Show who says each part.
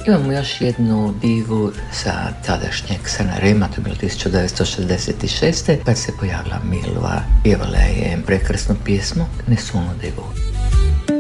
Speaker 1: Imamo još jednu divu sa tadašnjeg Sanrema, to je bilo 1966. kad se pojavila Milva, pjevala je prekrasnu pjesmu Nessuno di voi.